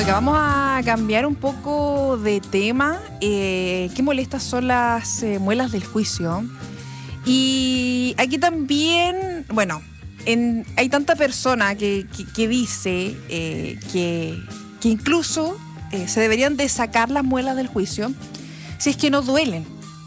Oiga, vamos a cambiar un poco de tema. Qué molestas son las muelas del juicio. Y aquí también, bueno, hay tanta persona que dice que incluso se deberían de sacar las muelas del juicio si es que no duelen.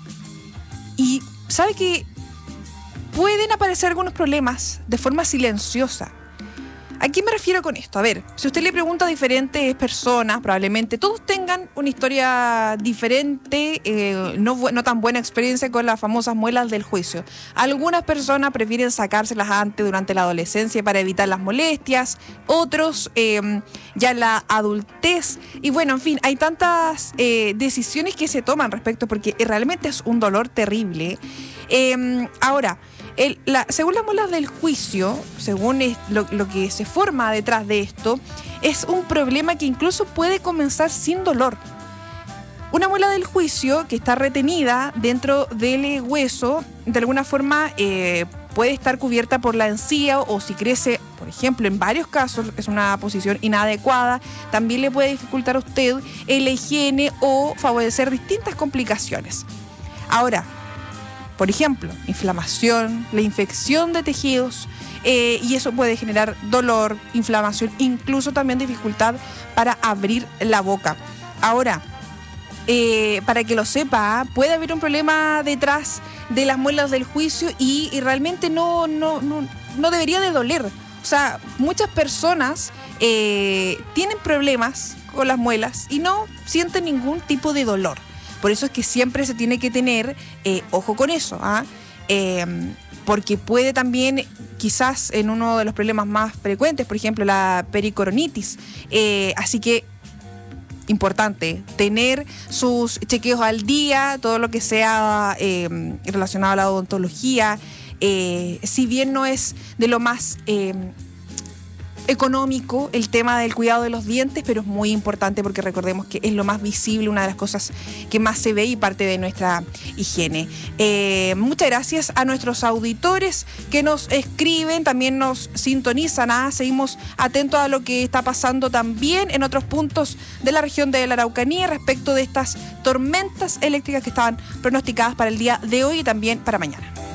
Y sabe que pueden aparecer algunos problemas de forma silenciosa. ¿A qué me refiero con esto? A ver, si usted le pregunta a diferentes personas, probablemente todos tengan una historia diferente, no tan buena experiencia con las famosas muelas del juicio. Algunas personas prefieren sacárselas durante la adolescencia para evitar las molestias, otros ya en la adultez. Y bueno, en fin, hay tantas decisiones que se toman respecto, porque realmente es un dolor terrible. Ahora, según las muelas del juicio, según lo que se forma detrás de esto, es un problema que incluso puede comenzar sin dolor. Una muela del juicio que está retenida dentro del hueso, de alguna forma puede estar cubierta por la encía, o si crece, por ejemplo, en varios casos es una posición inadecuada, también le puede dificultar a usted la higiene o favorecer distintas complicaciones. Ahora, por ejemplo, inflamación, la infección de tejidos, y eso puede generar dolor, inflamación, incluso también dificultad para abrir la boca. Ahora, para que lo sepa, puede haber un problema detrás de las muelas del juicio y realmente no debería de doler. O sea, muchas personas tienen problemas con las muelas y no sienten ningún tipo de dolor. Por eso es que siempre se tiene que tener ojo con eso, porque puede también, quizás en uno de los problemas más frecuentes, por ejemplo, la pericoronitis. Así que, importante, tener sus chequeos al día, todo lo que sea relacionado a la odontología. Si bien no es de lo más económico el tema del cuidado de los dientes, pero es muy importante porque recordemos que es lo más visible, una de las cosas que más se ve y parte de nuestra higiene. Muchas gracias a nuestros auditores que nos escriben, también nos sintonizan. Seguimos atentos a lo que está pasando también en otros puntos de la región de la Araucanía respecto de estas tormentas eléctricas que estaban pronosticadas para el día de hoy y también para mañana.